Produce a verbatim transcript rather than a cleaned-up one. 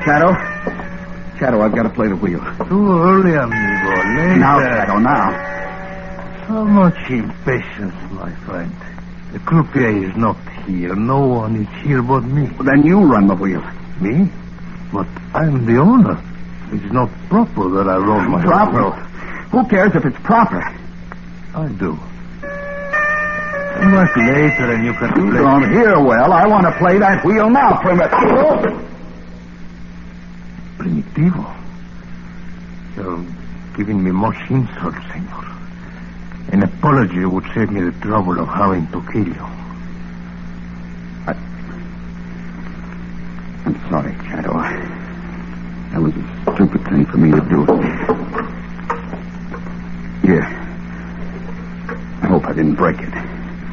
Shadow? Shadow, I've got to play the wheel. Too early, amigo. Later. Now, Shadow, now. So much impatience, my friend. The croupier is not here. No one is here but me. Well, then you run the wheel. Me? But I'm the owner. It's not proper that I roll my... Proper? Who cares if it's proper? I do. Come back later and you can You play... don't hear well. I want to play that wheel now, Primitivo. Primitivo? You're giving me much insult, senor. An apology would save me the trouble of having to kill you. I... I'm sorry, Shadow. That was a stupid thing for me to do. Here. I hope I didn't break it.